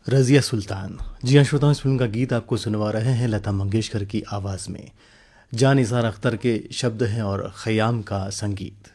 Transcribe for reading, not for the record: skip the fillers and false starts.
रज़िया सुल्तान। जी हाँ श्रोताओं, इस फिल्म का गीत आपको सुनवा रहे हैं लता मंगेशकर की आवाज़ में। जान निसार अख्तर के शब्द हैं और ख़याम का संगीत।